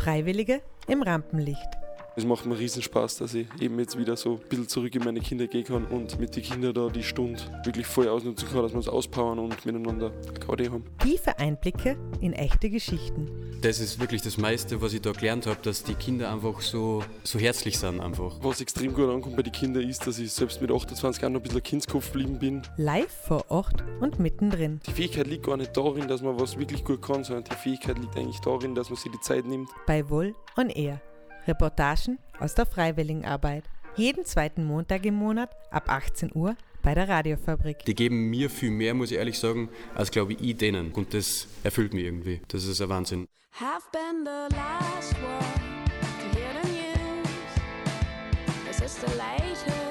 Freiwillige im Rampenlicht. Es macht mir riesen Spaß, dass ich eben jetzt wieder so ein bisschen zurück in meine Kinder gehen kann und mit den Kindern da die Stunde wirklich voll ausnutzen kann, dass wir uns auspowern und miteinander eine Gaudi haben. Tiefe Einblicke in echte Geschichten. Das ist wirklich das meiste, was ich da gelernt habe, dass die Kinder einfach so herzlich sind einfach. Was extrem gut ankommt bei den Kindern ist, dass ich selbst mit 28 Jahren noch ein bisschen ein Kindskopf geblieben bin. Live vor Ort und mittendrin. Die Fähigkeit liegt gar nicht darin, dass man was wirklich gut kann, sondern die Fähigkeit liegt eigentlich darin, dass man sich die Zeit nimmt. Bei Wohl on Air. Reportagen aus der Freiwilligenarbeit. Jeden zweiten Montag im Monat ab 18 Uhr bei der Radiofabrik. Die geben mir viel mehr, muss ich ehrlich sagen, als glaube ich denen. Und das erfüllt mich irgendwie. Das ist ein Wahnsinn. Have been the last one to hear the news. Es ist der Leiche.